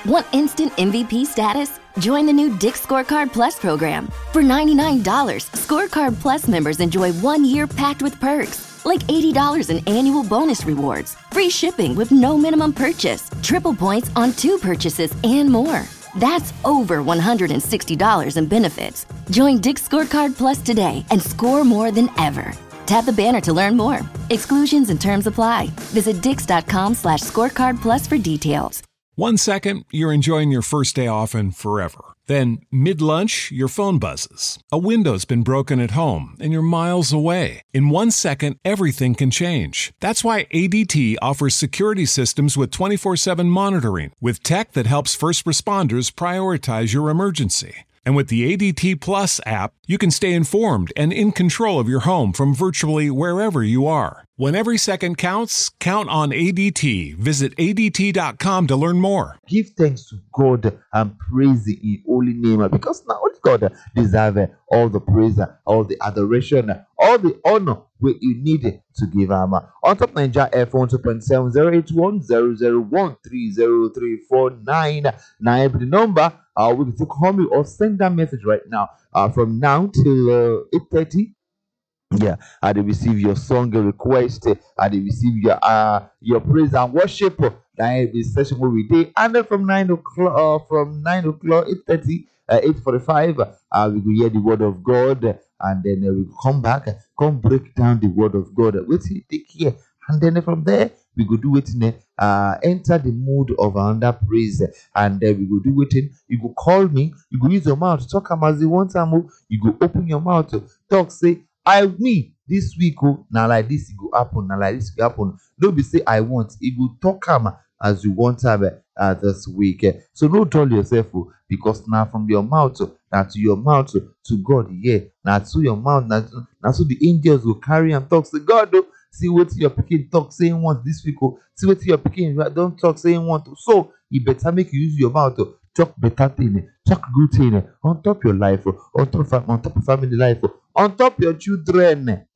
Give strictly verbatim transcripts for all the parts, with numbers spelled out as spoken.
Want instant M V P status? Join the new Dick's Scorecard Plus program. For ninety-nine dollars, Scorecard Plus members enjoy one year packed with perks, like eighty dollars in annual bonus rewards, free shipping with no minimum purchase, triple points on two purchases, and more. That's over one hundred sixty dollars in benefits. Join Dick's Scorecard Plus today and score more than ever. Tap the banner to learn more. Exclusions and terms apply. Visit dix.com slash scorecard plus for details. One second, you're enjoying your first day off and forever. Then, mid-lunch, your phone buzzes. A window's been broken at home and you're miles away. In one second, everything can change. That's why A D T offers security systems with twenty-four seven monitoring, with tech that helps first responders prioritize your emergency. And with the A D T Plus app, you can stay informed and in control of your home from virtually wherever you are. When every second counts, count on A D T. Visit A D T dot com to learn more. Give thanks to God and praise His holy name, because now only God deserves all the praise, all the adoration, all the honor we you need to give Him. On top Nigeria F one two point seven zero eight one zero zero one three zero three four nine nine. The number uh, we can call me or send that message right now. Uh, from now till uh, eight thirty. Yeah, I will receive your song request. I will receive your uh your praise and worship. That is the session where we did, and then from nine o'clock, uh, from nine o'clock, eight thirty, uh, eight forty-five, uh, we will hear the word of God, and then uh, we will come back, come break down the word of God. Wait till you take care, and then from there we go do it in uh enter the mood of under praise, and then we go do it in. You go call me, you go use your mouth to talk as you want time. You go open your mouth to talk, say I me this week, oh, now like this it go happen, now like this it go happen. Don't be say I want, it go talk am as you want to uh, this week. So don't dull yourself, oh, because now from your mouth now to your mouth to God, yeah, now to your mouth, now, now so the angels will carry and talk. Say God, oh, see what your picking talk saying want this week, oh, see what your picking don't talk saying want. So you better make you use your mouth to talk better thing, talk good thing on top your life, on top of, on top of family life, on top your children.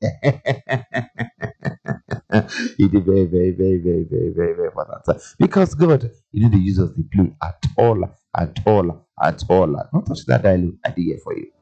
It is very, very, very, very, very, very, very important. Because God, you need to use us the blue at all, at all, at all. Not touch that dialogue. I did it for you.